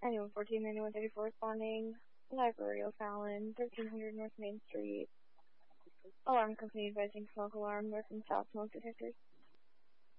9114, 9134 responding. Library O'Fallon, 1300 North Main Street. Alarm company advising smoke alarm, north and south smoke detectors.